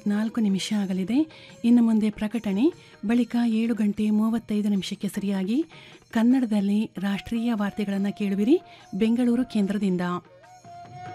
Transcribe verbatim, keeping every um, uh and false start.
ಐವತ್ನಾಲ್ಕು ನಿಮಿಷ ಆಗಲಿದೆ. ಇನ್ನು ಮುಂದೆ ಪ್ರಕಟಣೆ, ಬಳಿಕ ಏಳು ಗಂಟೆ ಮೂವತ್ತೈದು ನಿಮಿಷಕ್ಕೆ ಸರಿಯಾಗಿ ಕನ್ನಡದಲ್ಲಿ ರಾಷ್ಟ್ರೀಯ ವಾರ್ತೆಗಳನ್ನು ಕೇಳುವಿರಿ ಬೆಂಗಳೂರು ಕೇಂದ್ರದಿಂದ.